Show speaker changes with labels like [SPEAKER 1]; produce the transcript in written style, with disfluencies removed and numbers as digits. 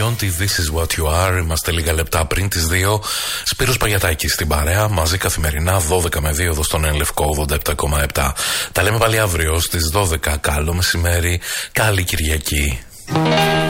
[SPEAKER 1] Γιόντι, This is what you are. Είμαστε λίγα λεπτά πριν τις 2. Σπύρος Παγιατάκης στην παρέα, μαζί καθημερινά 12 με 2 εδώ στον Λευκό 87,7. Τα λέμε πάλι αύριο στις 12. Καλό μεσημέρι, καλή Κυριακή.